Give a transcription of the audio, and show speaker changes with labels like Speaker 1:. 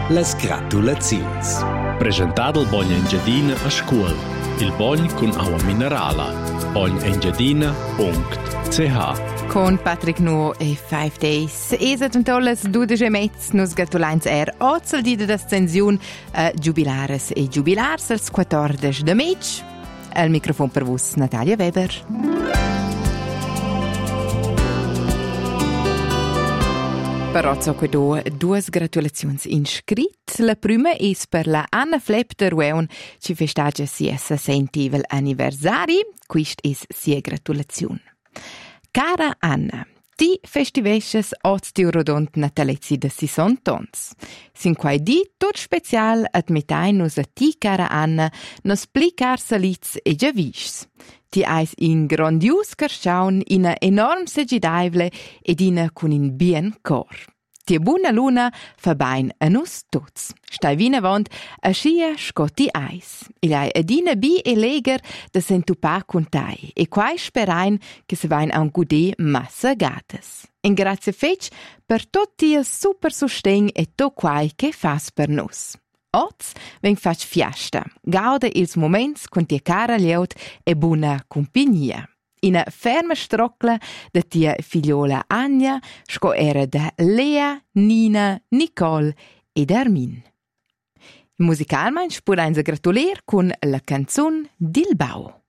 Speaker 1: Las gratulaziuns.
Speaker 2: Presentado il Bogn Engiadina a scuol. Il Bogn con aua minerala. bognengiadina.ch
Speaker 3: Con Patrick Nuo e 5 Days. Esat un tolles 12 mezz nus gratulains ozzal dida d'ascensiun giubilares e giubilars als 14 de maig. Al microfon per vos Natalia Weber. Però so che do due gratulazioni inscrit. La prima è per la Anna Flepp de Rueun, ci festeggia sia 60 anniversari. Quist è sia gratulazione. Cara Anna, ti festivesces oz tiu rodont natalezzi de 60 ans. Sin quai di tot special admetai nus a ti, cara Anna, nos plicar saliz e giavis. Ti eis in grandius carschaun, ina enorm segidaivle ed ina cun in bien cor. Ti buna luna fa bain a nus tots. Stai vinavant a schia scotti eis. Il hai adina bi e leger da sentupa cun tai. E quai sperain che se vain a un gudè massa gatas. In grazie fec per tot tia super sostegn e to quai che fas per nus. Oz ven fac fiasta. Gauda ils moments con tia cara lieut e buna compagnia. Ina ferma strocla da tia figliola Anja, sco era da Lea, Nina, Nicole ed Armin. Musicalmein spurein se gratulier con la canzun Dil Bau.